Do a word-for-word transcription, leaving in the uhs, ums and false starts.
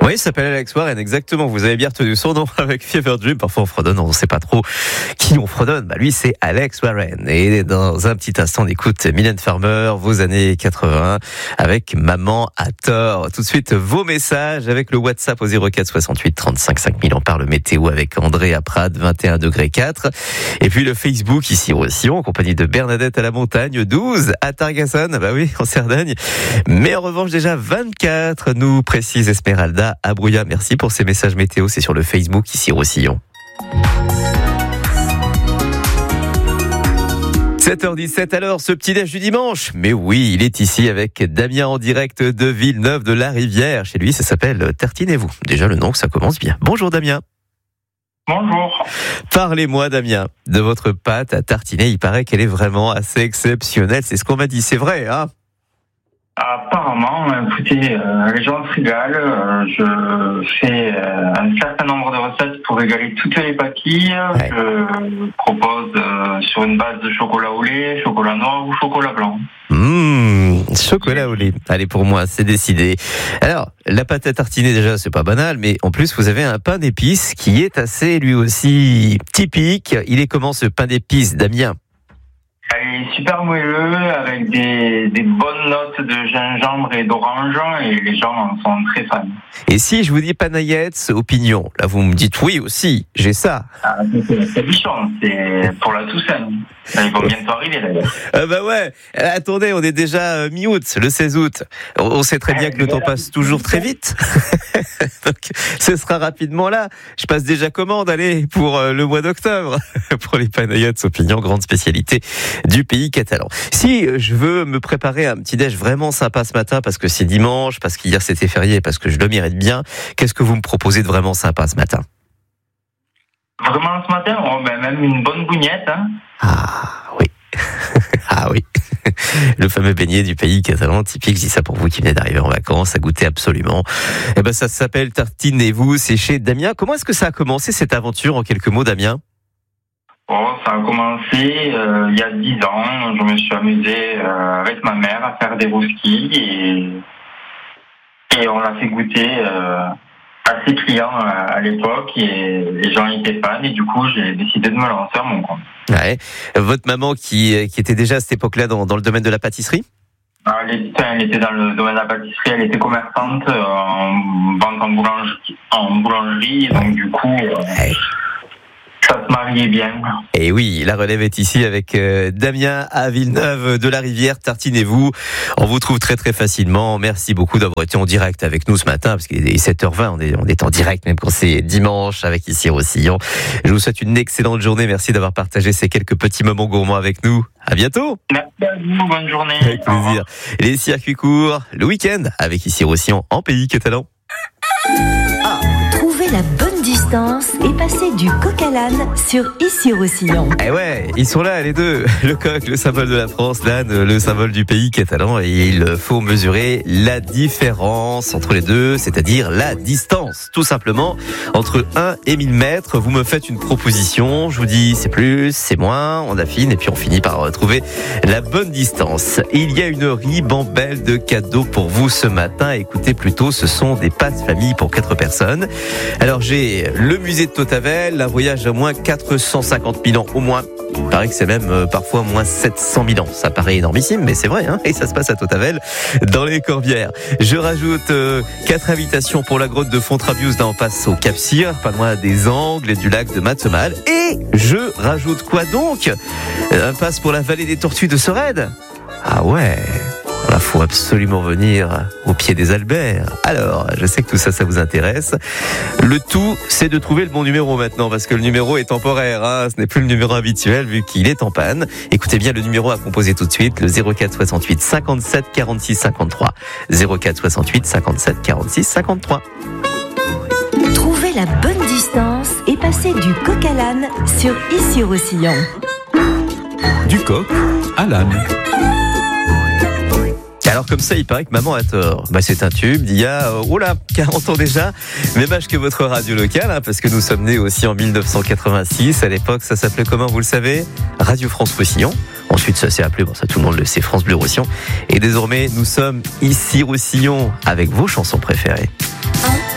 Oui, il s'appelle Alex Warren, exactement. Vous avez bien retenu son nom avec Fever Dream. Parfois on fredonne, on ne sait pas trop qui on fredonne. Bah lui, c'est Alex Warren. Et dans un petit instant, on écoute Mylène Farmer, vos années quatre-vingts, avec Maman à tort. Tout de suite, vos messages avec le WhatsApp au zéro quatre soixante-huit trente-cinq cinq mille. On parle météo avec André à Prades, vingt et un degrés quatre. Et puis le Facebook ici au Roussillon, en compagnie de Bernadette à la montagne, douze à Targassonne, bah oui, en Cerdagne. Mais en revanche, déjà vingt-quatre, nous précise Esmeralda à Brouillat. Merci pour ces messages météo, c'est sur le Facebook ici au Roussillon. sept heures dix-sept, alors ce petit déj du dimanche. Mais oui, il est ici avec Damien en direct de Villeneuve de la Rivière. Chez lui, ça s'appelle Tartinez-vous. Déjà le nom, ça commence bien. Bonjour Damien. Bonjour. Parlez-moi Damien de votre pâte à tartiner. Il paraît qu'elle est vraiment assez exceptionnelle. C'est ce qu'on m'a dit, c'est vrai, hein? Apparemment, écoutez, euh, les gens se régalent. Euh, je fais euh, un certain nombre de recettes pour régaler toutes les papilles. Ouais. Je propose euh, sur une base de chocolat au lait, chocolat noir ou chocolat blanc. Mmh, chocolat au lait. Allez, pour moi, c'est décidé. Alors, la pâte à tartiner, déjà, c'est pas banal, mais en plus, vous avez un pain d'épices qui est assez, lui aussi, typique. Il est comment, ce pain d'épices, Damien? Elle est super moelleux, avec des, des bonnes notes de gingembre et d'orange, et les gens en sont très fans. Et si je vous dis panaillettes au pignon, là vous me dites oui aussi, j'ai ça. Ah, c'est bichon, c'est pour la Toussaint. Ils vont bientôt arriver d'ailleurs. Ah bah ouais, attendez, on est déjà mi-août, le seize août. On sait très bien que le temps passe toujours très vite. Donc ce sera rapidement là. Je passe déjà commande, allez, pour le mois d'octobre, pour les panaillettes au pignon, grande spécialité du pays catalan. Si je veux me préparer un petit déj vraiment sympa ce matin, parce que c'est dimanche, parce qu'hier c'était férié, parce que je le mérite bien, qu'est-ce que vous me proposez de vraiment sympa ce matin? Vraiment ce matin, oh, ben, même une bonne bougnette. Hein. Ah oui, ah oui, le fameux beignet du pays catalan typique. Je dis ça pour vous qui venez d'arriver en vacances, à goûter absolument. Eh ben ça s'appelle Tartinez-vous, c'est chez Damien. Comment est-ce que ça a commencé cette aventure en quelques mots, Damien? Oh, ça a commencé euh, il y a dix ans. Je me suis amusé euh, avec ma mère à faire des rouskis et, et on l'a fait goûter euh, à ses clients à, à l'époque et les gens étaient fans et du coup j'ai décidé de me lancer à mon compte. Ouais. Votre maman qui, qui était déjà à cette époque-là dans, dans le domaine de la pâtisserie? Alors, elle, était, elle était dans le domaine de la pâtisserie, elle était commerçante euh, en vente en boulangerie, en boulangerie donc du coup... Euh, ouais. Ça se mariait bien. Et oui, la relève est ici avec euh, Damien à Villeneuve de la Rivière. Tartinez-vous. On vous trouve très très facilement. Merci beaucoup d'avoir été en direct avec nous ce matin, parce qu'il est sept heures vingt. On est, on est en direct même quand c'est dimanche avec ici Roussillon. Je vous souhaite une excellente journée. Merci d'avoir partagé ces quelques petits moments gourmands avec nous. À bientôt. Merci à vous. Bonne journée. Avec plaisir. Les circuits courts, le week-end avec ici Roussillon en pays catalan. Ah. Trouvez la bonne distance et passez du coq à l'âne sur Ici Roussillon. Eh ouais, ils sont là les deux. Le coq, le symbole de la France, l'âne, le symbole du pays catalan. Et il faut mesurer la différence entre les deux, c'est-à-dire la distance. Tout simplement, entre un et mille mètres, vous me faites une proposition. Je vous dis c'est plus, c'est moins, on affine et puis on finit par trouver la bonne distance. Il y a une ribambelle de cadeaux pour vous ce matin. Écoutez plutôt, ce sont des pâtes famille pour quatre personnes. Alors j'ai le musée de Tautavel, un voyage à moins quatre cent cinquante mille ans au moins. Il paraît que c'est même euh, parfois moins sept cent mille ans. Ça paraît énormissime, mais c'est vrai, hein, et ça se passe à Tautavel, dans les Corbières. Je rajoute euh, quatre invitations pour la grotte de Fontrabius. Là, on passe au Cap-Cyr, pas loin des Angles et du lac de Matsemal. Et je rajoute quoi donc? Un passe pour la vallée des Tortues de Sorède. Ah ouais, il faut absolument venir au pied des Alberts. Alors, je sais que tout ça, ça vous intéresse. Le tout, c'est de trouver le bon numéro maintenant, parce que le numéro est temporaire. Hein. Ce n'est plus le numéro habituel, vu qu'il est en panne. Écoutez bien le numéro à composer tout de suite, le zéro quatre soixante-huit cinquante-sept quarante-six cinquante-trois. zéro quatre soixante-huit cinquante-sept quarante-six cinquante-trois. Trouvez la bonne distance et passez du coq à l'âne sur Ici Roussillon. Du coq à l'âne. Alors comme ça, il paraît que Maman a tort. Bah, c'est un tube d'il y a euh, oh là, quarante ans déjà, même âge que votre radio locale, hein, parce que nous sommes nés aussi en dix-neuf cent quatre-vingt-six. À l'époque, ça s'appelait comment, vous le savez? Radio France Roussillon. Ensuite, ça s'est appelé, bon ça tout le monde le sait, France Bleu Roussillon. Et désormais, nous sommes ici Roussillon avec vos chansons préférées.